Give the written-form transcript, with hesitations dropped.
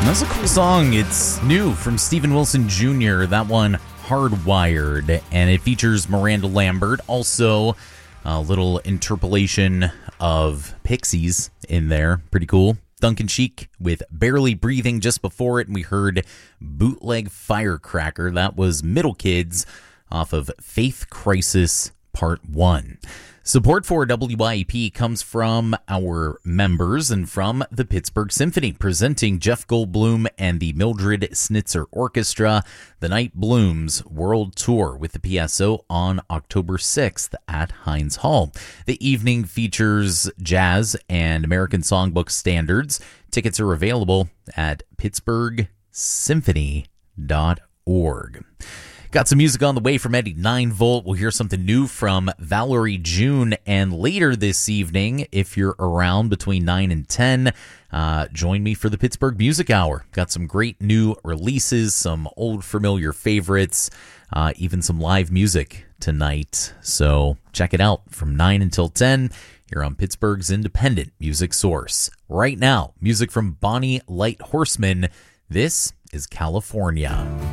That's a cool song. It's new from Steven Wilson Jr. That one, Hardwired, and it features Miranda Lambert. Also, a little interpolation of Pixies in there. Pretty cool. Duncan Sheik with Barely Breathing just before it, and we heard Bootleg Firecracker. That was Middle Kids off of Faith Crisis Part 1. Support for WYEP comes from our members and from the Pittsburgh Symphony, presenting Jeff Goldblum and the Mildred Snitzer Orchestra, The Night Blooms World Tour with the PSO on October 6th at Heinz Hall. The evening features jazz and American Songbook standards. Tickets are available at pittsburghsymphony.org. Got some music on the way from Eddie 9-Volt. We'll hear something new from Valerie June. And later this evening, if you're around between 9 and 10, join me for the Pittsburgh Music Hour. Got some great new releases, some old familiar favorites, even some live music tonight. So check it out from 9 until 10 here on Pittsburgh's independent music source. Right now, music from Bonnie Light Horseman. This is California.